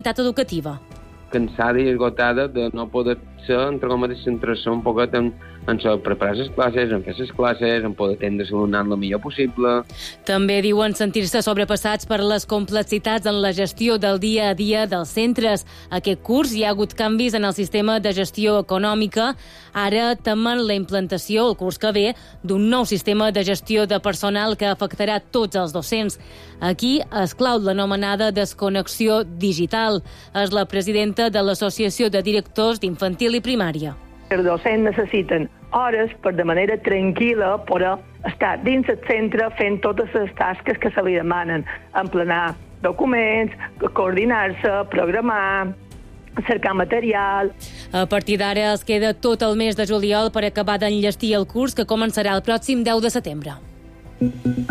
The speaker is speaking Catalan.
qualitat educativa. Cansada i esgotada de no poder ser, entre cometes, centrar-se un poquet en preparar les classes, en fer les classes, en poder atendre l'alumnat el millor possible. També diuen sentir-se sobrepassats per les complexitats en la gestió del dia a dia dels centres. Aquest curs hi ha hagut canvis en el sistema de gestió econòmica. Ara temen la implantació, el curs que ve, d'un nou sistema de gestió de personal que afectarà tots els docents. Aquí es clau l'anomenada desconnexió digital. És la presidenta de l'Associació de Directors d'Infantil i Primària. Els docents necessiten hores per de manera tranquil·la poder estar dins el centre fent totes les tasques que se li demanen, emplenar documents, coordinar-se, programar, cercar material. A partir d'ara es queda tot el mes de juliol per acabar d'enllestir el curs que començarà el pròxim 10 de setembre.